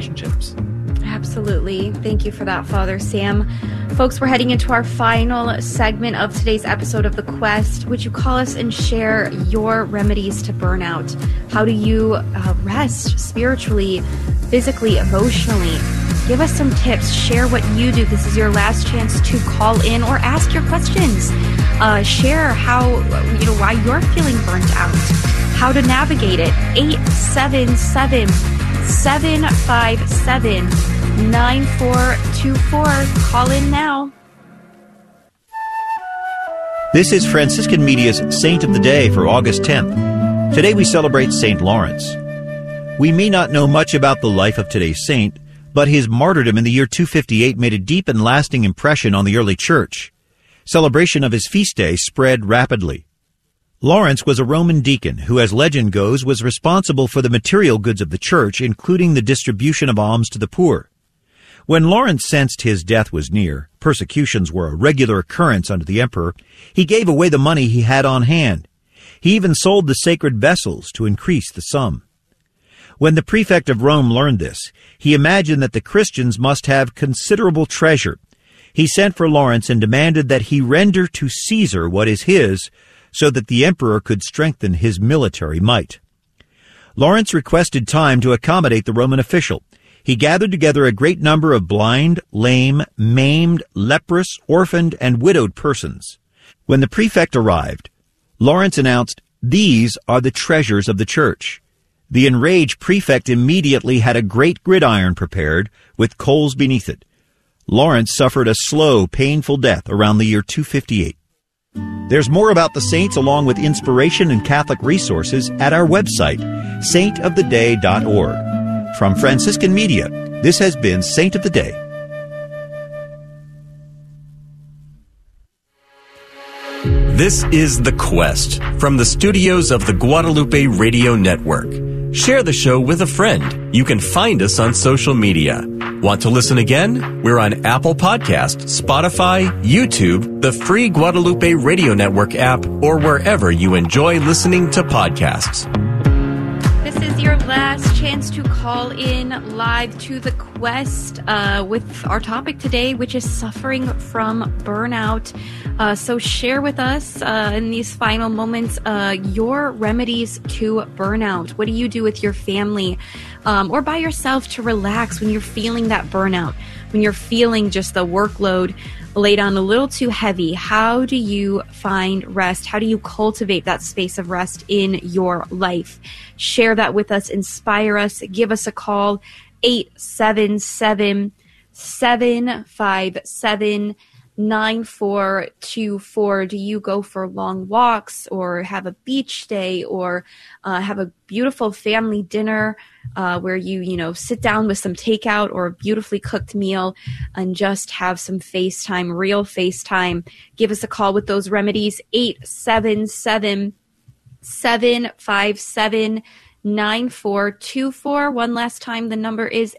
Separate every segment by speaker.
Speaker 1: relationships.
Speaker 2: Absolutely. Thank you for that, Father Sam. Folks, we're heading into our final segment of today's episode of The Quest. Would you call us and share your remedies to burnout? How do you rest spiritually, physically, emotionally? Give us some tips. Share what you do. This is your last chance to call in or ask your questions. Share how, why you're feeling burnt out, how to navigate it. 877-757-9424. Call in now.
Speaker 3: This is Franciscan Media's Saint of the Day for August 10th. Today we celebrate St. Lawrence. We may not know much about the life of today's saint, but his martyrdom in the year 258 made a deep and lasting impression on the early church. Celebration of his feast day spread rapidly. Lawrence was a Roman deacon who, as legend goes, was responsible for the material goods of the church, including the distribution of alms to the poor. When Lawrence sensed his death was near, persecutions were a regular occurrence under the emperor, he gave away the money he had on hand. He even sold the sacred vessels to increase the sum. When the prefect of Rome learned this, he imagined that the Christians must have considerable treasure. He sent for Lawrence and demanded that he render to Caesar what is his, so that the emperor could strengthen his military might. Lawrence requested time to accommodate the Roman official. He gathered together a great number of blind, lame, maimed, leprous, orphaned, and widowed persons. When the prefect arrived, Lawrence announced, "These are the treasures of the church." The enraged prefect immediately had a great gridiron prepared with coals beneath it. Lawrence suffered a slow, painful death around the year 258. There's more about the saints along with inspiration and Catholic resources at our website, saintoftheday.org. From Franciscan Media, this has been Saint of the Day.
Speaker 4: This is The Quest from the studios of the Guadalupe Radio Network. Share the show with a friend. You can find us on social media. Want to listen again? We're on Apple Podcasts, Spotify, YouTube, the free Guadalupe Radio Network app, or wherever you enjoy listening to podcasts.
Speaker 2: This is your last chance to call in live to The Quest with our topic today, which is suffering from burnout. So share with us in these final moments your remedies to burnout. What do you do with your family or by yourself to relax when you're feeling that burnout, when you're feeling just the workload laid on a little too heavy? How do you find rest? How do you cultivate that space of rest in your life? Share that with us. Inspire us. Give us a call. 877-757-9424. Do you go for long walks or have a beach day or have a beautiful family dinner where you sit down with some takeout or a beautifully cooked meal and just have some FaceTime, real FaceTime? Give us a call with those remedies. 877-757-9424. One last time, the number is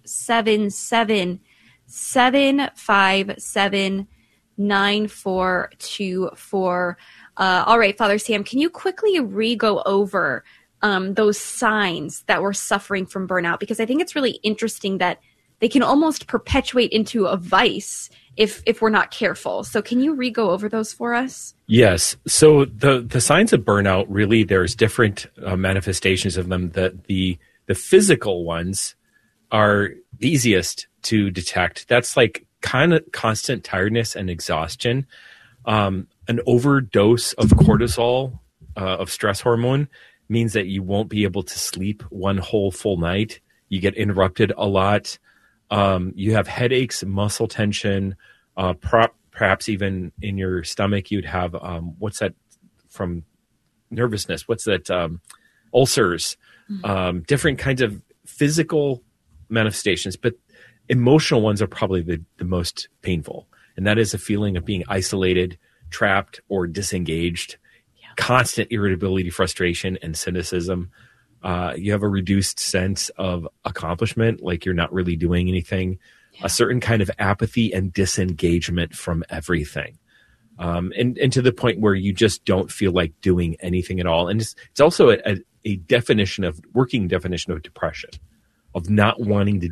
Speaker 2: 877-757-9424. All right, Father Sam, can you quickly go over those signs that we're suffering from burnout? Because I think it's really interesting that they can almost perpetuate into a vice if we're not careful. So can you go over those for us?
Speaker 1: Yes. So the signs of burnout, really, there's different manifestations of them. The physical ones are the easiest to detect. That's like kind of constant tiredness and exhaustion. An overdose of cortisol, of stress hormone, means that you won't be able to sleep one whole full night. You get interrupted a lot. You have headaches, muscle tension, perhaps even in your stomach, you'd have, what's that from nervousness? What's that? Ulcers, different kinds of physical manifestations, but emotional ones are probably the most painful. And that is a feeling of being isolated, trapped, or disengaged, constant irritability, frustration, and cynicism. You have a reduced sense of accomplishment, like you're not really doing anything, a certain kind of apathy and disengagement from everything. And to the point where you just don't feel like doing anything at all. And it's also a working definition of depression, of not wanting to